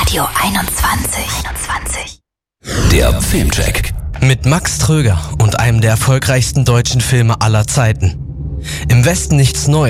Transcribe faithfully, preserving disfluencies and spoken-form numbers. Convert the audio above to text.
Radio einundzwanzig. einundzwanzig. Der Filmcheck. Mit Max Tröger und einem der erfolgreichsten deutschen Filme aller Zeiten. Im Westen nichts Neues.